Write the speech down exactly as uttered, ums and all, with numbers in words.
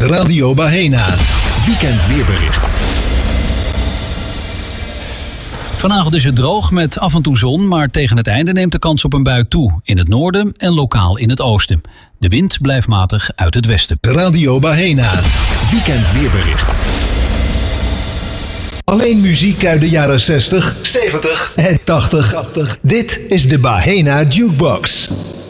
Radio Bahena. Weekend weerbericht. Vanavond is het droog met af en toe zon, maar tegen het einde neemt de kans op een bui toe. In het noorden en lokaal in het oosten. De wind blijft matig uit het westen. Radio Bahena. Weekend weerbericht. Alleen muziek uit de jaren zestig, zeventig en tachtig. Dit is de Bahena Jukebox.